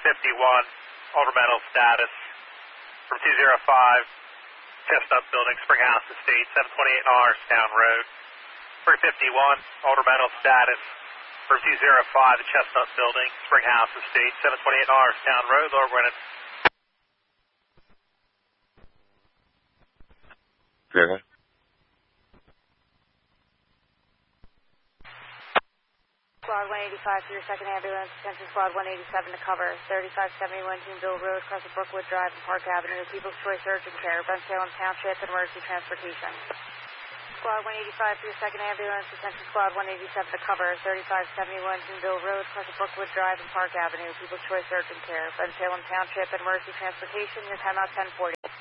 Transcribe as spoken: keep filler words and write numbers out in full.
fifty-one, orbital status from two zero five, Chestnut Building, Springhouse Estate, seven twenty-eight Norristown Road. three fifty-one, orbital status from two zero five, Chestnut Building, Springhouse Estate, seven twenty-eight Norristown Road, Lord Winnet. Okay. Squad one eighty-five to your second ambulance, attention Squad one eighty-seven to cover, thirty-five seventy-one Teamville Road, across the Brookwood Drive and Park Avenue, People's Choice Urgent Care, Bensalem Township, and Emergency Transportation. Squad one eighty-five to your second ambulance, attention Squad one eighty-seven to cover, thirty-five seventy-one Teamville Road, across the Brookwood Drive and Park Avenue, People's Choice Urgent Care, Bensalem Township, and Emergency Transportation, your timeout ten forty.